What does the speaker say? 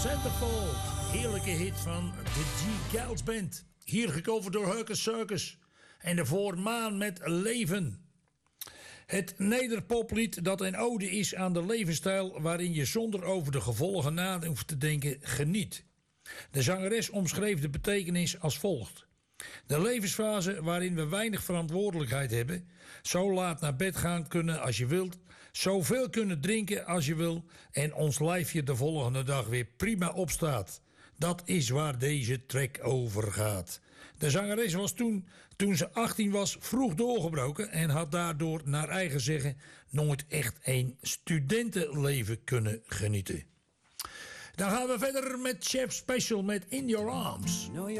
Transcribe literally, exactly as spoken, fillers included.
Centerfold, heerlijke hit van de G. Gals Band. Hier gecoverd door Hurkus Circus. En daarvoor Maan met Leven. Het nederpoplied dat een ode is aan de levensstijl waarin je zonder over de gevolgen na hoeft te denken geniet. De zangeres omschreef de betekenis als volgt. De levensfase waarin we weinig verantwoordelijkheid hebben, zo laat naar bed gaan kunnen als je wilt, zoveel kunnen drinken als je wil en ons lijfje de volgende dag weer prima opstaat. Dat is waar deze track over gaat. De zangeres was toen, toen ze achttien was, vroeg doorgebroken en had daardoor naar eigen zeggen nooit echt een studentenleven kunnen genieten. Dan gaan we verder met Chef Special met In Your Arms.